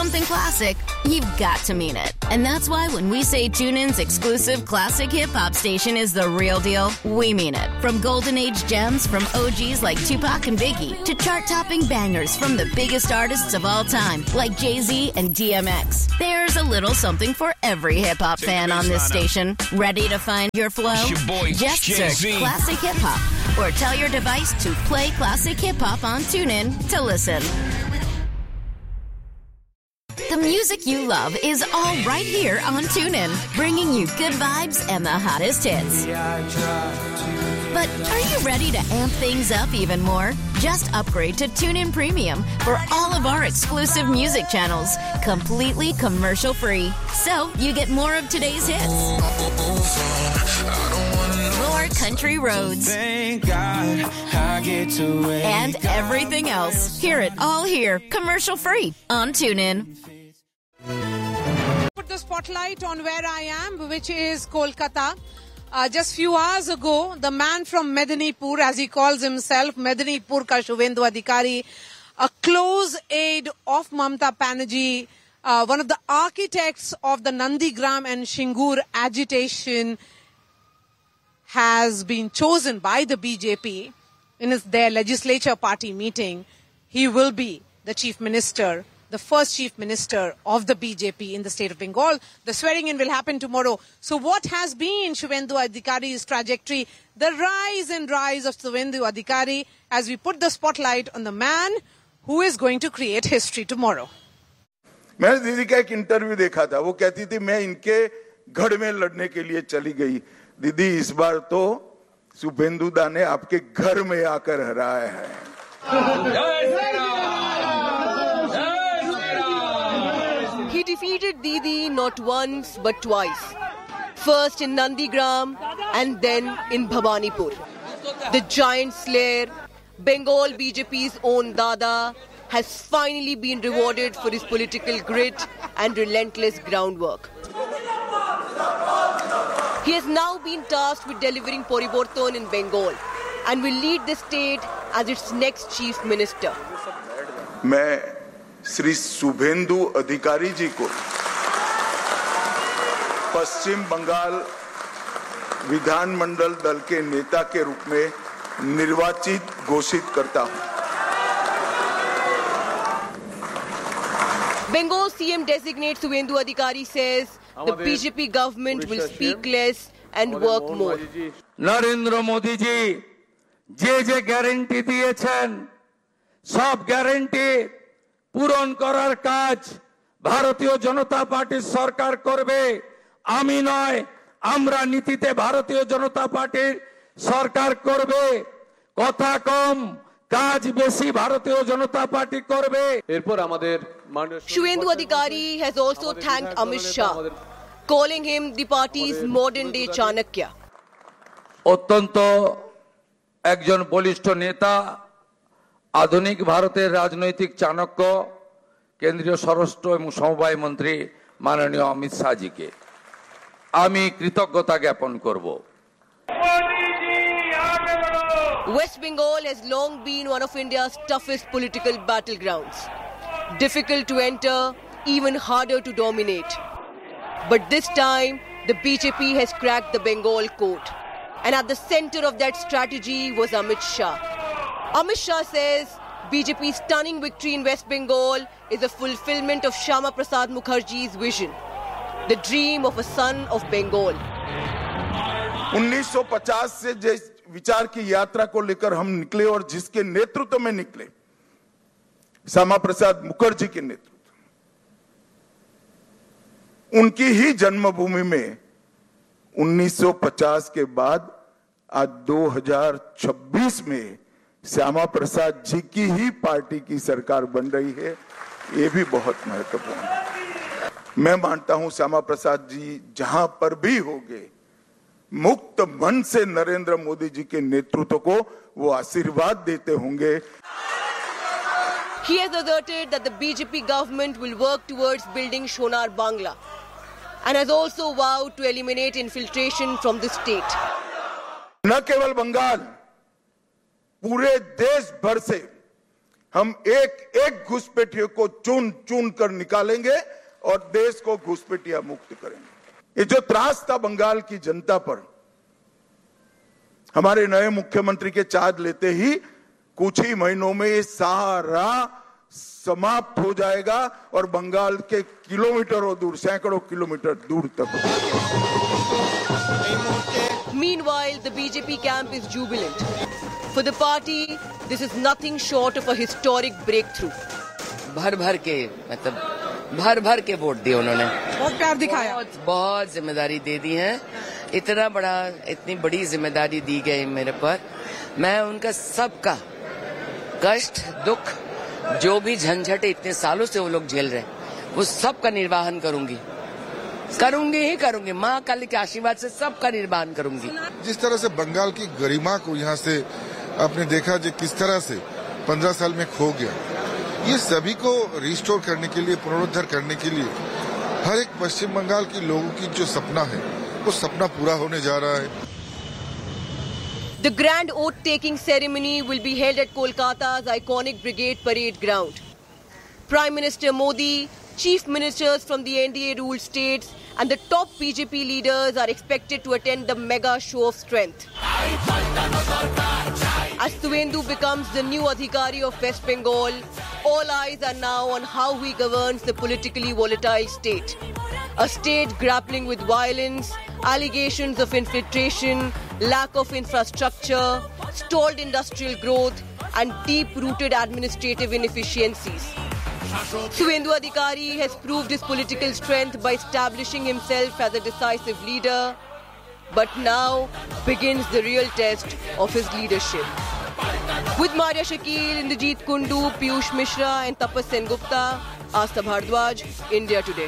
something classic, you've got to mean it. And that's why when we say TuneIn's exclusive classic hip-hop station is the real deal, we mean it. From golden age gems from OGs like Tupac and Biggie to chart-topping bangers from the biggest artists of all time like Jay-Z and DMX. There's a little something for every hip-hop fan on this station. Ready to find your flow? Just search Classic Hip-Hop or tell your device to play Classic Hip-Hop on TuneIn to listen. The music you love is all right here on TuneIn, bringing you good vibes and the hottest hits. But are you ready to amp things up even more? Just upgrade to TuneIn Premium for all of our exclusive music channels, completely commercial-free. So you get more of today's hits, more country roads, Thank God I get to wake and everything else. Hear it all here, commercial-free on TuneIn. Put the spotlight on where I am, which is Kolkata. Just few hours ago, the man from Medinipur, as he calls himself, Medinipur ka Shubhendu Adhikari, a close aide of Mamata Banerjee, one of the architects of the Nandigram and Shingur agitation, has been chosen by the BJP in their legislature party meeting. He will be the chief minister, the first chief minister of the BJP in the state of Bengal. The swearing-in will happen tomorrow. So what has been Shubhendu Adhikari's trajectory, the rise and rise of Shubhendu Adhikari, as we put the spotlight on the man who is going to create history tomorrow? मैंने दीदी का एक interview देखा था, वो कहती थी मैं इनके गढ़ में लड़ने के लिए चली गई। दीदी इस बार तो शुभेंदु दा ने आपके घर में आकर हराया है। He defeated Didi not once but twice. First in Nandigram and then in Bhawanipur. The giant slayer, Bengal BJP's own Dada, has finally been rewarded for his political grit and relentless groundwork. He has now been tasked with delivering Poriborton in Bengal and will lead the state as its next chief minister. मैं श्री शुभेंदु अधिकारी जी को पश्चिम बंगाल विधानमंडल दल के नेता के रूप में निर्वाचित घोषित करता हूं। Bengal CM designate Shubhendu Adhikari says the BJP government will speak less and work more. Narendra Modi জি যে গ্যারান্টি দিয়েছেন সব গ্যারান্টি পূরণ করার কাজ ভারতীয় জনতা পার্টির সরকার করবে। আমি নয়, আমরা নীতিতে ভারতীয় জনতা পার্টির সরকার করবে। কথা কম, কাজ বেশি ভারতীয় জনতা পার্টি করবে। এরপর আমাদের Shubhendu Adhikari has also thanked Amit Shah, calling him the party's modern day Chanakya. অত্যন্ত একজন বলিষ্ঠ নেতা, আধুনিক ভারতের রাজনৈতিক চাণক্য, কেন্দ্রীয় স্বরাষ্ট্র এবং সমবায় মন্ত্রী মাননীয় অমিত শাহজিকে আমি কৃতজ্ঞতা জ্ঞাপন করব। West Bengal has long been one of India's toughest political battlegrounds. Difficult to enter, even harder to dominate. But this time, the BJP has cracked the Bengal code. And at the center of that strategy was Amit Shah. Amit Shah says BJP's stunning victory in West Bengal is a fulfillment of Shyama Prasad Mukherjee's vision, the dream of a son of Bengal. 1950 से जिस विचार की यात्रा को लेकर हम निकले और जिसके नेतृत्व में निकले, श्यामा प्रसाद मुखर्जी के नेतृत्व, उनकी ही जन्मभूमि में 1950 के बाद आज 2026 में श्यामा प्रसाद जी की ही पार्टी की सरकार बन रही है। ये भी बहुत महत्वपूर्ण है। मैं मानता हूं श्यामा प्रसाद जी जहां पर भी होंगे, मुक्त मन से नरेंद्र मोदी जी के नेतृत्व को वो आशीर्वाद देते होंगे। He has asserted that the BJP government will work towards building Sonar Bangla and has also vowed to eliminate infiltration from the state. न केवल बंगाल, पूरे देश भर से हम एक एक घुसपैठियों को चुन चुन कर निकालेंगे और देश को घुसपैठिया मुक्त करेंगे। ये जो त्रास था बंगाल की जनता पर, हमारे नए मुख्यमंत्री के चार्ज लेते ही कुछ ही महीनों में ये सारा समाप्त हो जाएगा और बंगाल के किलोमीटरों दूर, सैकड़ों किलोमीटर दूर तक। Meanwhile, the BJP camp is jubilant. For the party, this is nothing short of a historic breakthrough. भर भर के वोट दिए उन्होंने, बहुत प्यार दिखाया, बहुत जिम्मेदारी दे दी है। इतनी बड़ी जिम्मेदारी दी गई मेरे पर। मैं उनका सबका कष्ट, दुख, जो भी झंझट इतने सालों से वो लोग झेल रहे हैं, वो सबका निर्वाहन करूंगी। माँ काली के आशीर्वाद से सबका निर्वाहन करूंगी। जिस तरह से बंगाल की गरिमा को यहाँ से आपने देखा जो किस तरह से 15 साल में खो गया, ये सभी को रिस्टोर करने के लिए, पुनरुद्धार करने के लिए हर एक पश्चिम बंगाल के लोगों की जो सपना है, वो सपना पूरा होने जा रहा है। The grand oath-taking ceremony will be held at Kolkata's iconic Brigade Parade Ground. Prime Minister Modi, chief ministers from the NDA-ruled states and the top BJP leaders are expected to attend the mega show of strength. As Suvendu becomes the new Adhikari of West Bengal, all eyes are now on how he governs the politically volatile state. A state grappling with violence, allegations of infiltration, lack of infrastructure, stalled industrial growth, and deep-rooted administrative inefficiencies. Suvendu Adhikari has proved his political strength by establishing himself as a decisive leader, but now begins the real test of his leadership. With Maria Shakil, Indrajit Kundu, Piyush Mishra and Tapas Sengupta, Asta Bhardwaj, India Today.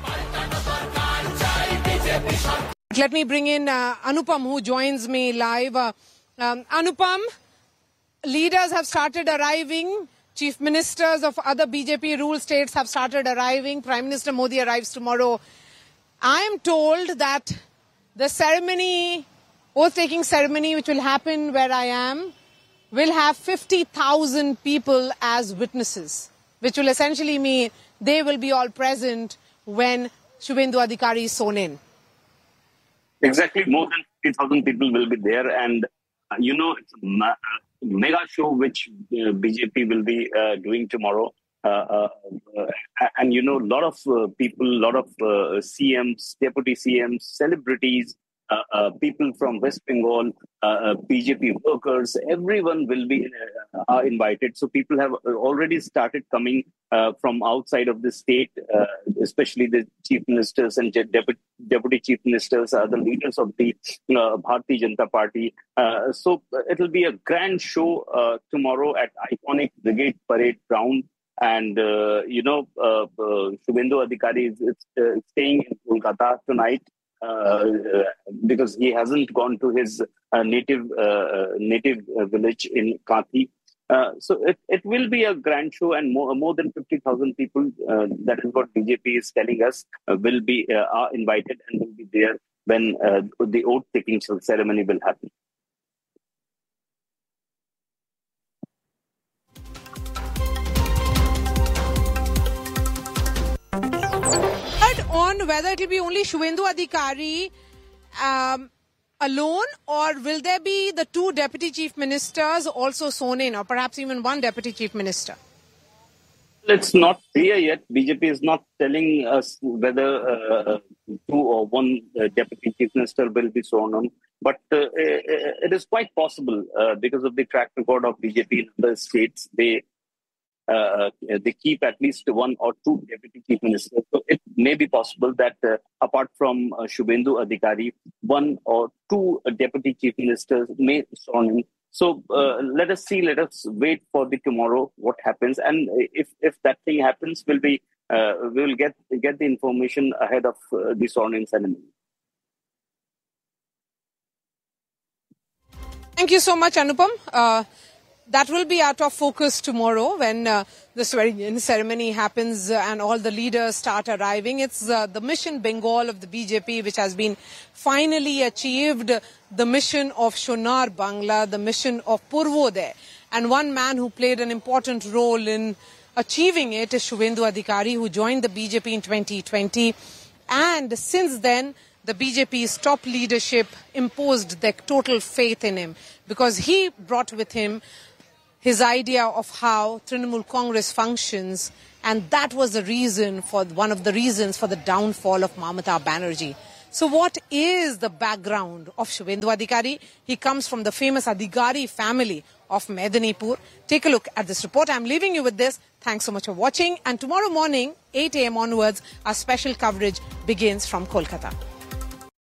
Let me bring in Anupam, who joins me live. Anupam, leaders have started arriving. Chief ministers of other BJP-ruled states have started arriving. Prime Minister Modi arrives tomorrow. I am told that the ceremony, oath-taking ceremony, which will happen where I am, will have 50,000 people as witnesses, which will essentially mean they will be all present when Suvendu Adhikari is sworn in. Exactly, more than 50,000 people will be there, and it's a mega show which BJP will be doing tomorrow. And a lot of people, a lot of CMs, deputy CMs, celebrities, people from West Bengal, BJP workers, everyone will be are invited. So people have already started coming from outside of the state, especially the chief ministers and deputy chief ministers, the leaders of the Bharatiya Janata Party. So it will be a grand show tomorrow at iconic Brigade Parade Ground. And, Suvendu Adhikari is staying in Kolkata tonight. Because he hasn't gone to his native village in Kathi. So it will be a grand show, and more than 50,000 people, that is what BJP is telling us, will be are invited and will be there when the oath-taking ceremony will happen. On whether it will be only Suvendu Adhikari alone, or will there be the two deputy chief ministers also sworn in, or perhaps even one deputy chief minister? It's not clear yet. BJP is not telling us whether two or one deputy chief minister will be sworn in, but it is quite possible because of the track record of BJP in other states. They keep at least one or two deputy chief ministers. So it may be possible that apart from Suvendu Adhikari, one or two deputy chief ministers may sworn in. So let us see, let us wait for the tomorrow what happens. And if that thing happens, we will get the information ahead of the sworn-in ceremony. Thank you so much, Anupam. That will be out of focus tomorrow when the swearing-in ceremony happens and all the leaders start arriving. It's the mission Bengal of the BJP which has been finally achieved, the mission of Sonar Bangla, the mission of Purvodaya. And one man who played an important role in achieving it is Shubhendu Adhikari, who joined the BJP in 2020. And since then, the BJP's top leadership imposed their total faith in him because he brought with him his idea of how Trinamool Congress functions, and that was the reason for one of the reasons for the downfall of Mamata Banerjee. So what is the background of Shubhendu Adhikari? He comes from the famous Adhikari family of Medanipur. Take a look at this report. I'm leaving you with this. Thanks so much for watching. And tomorrow morning, 8 a.m. onwards, our special coverage begins from Kolkata.